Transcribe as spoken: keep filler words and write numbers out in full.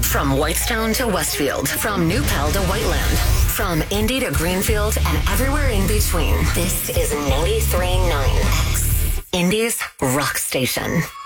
From Whitestone to Westfield, from New Pal to Whiteland, from Indy to Greenfield and everywhere in between. This is ninety-three point nine X, Indy's rock station.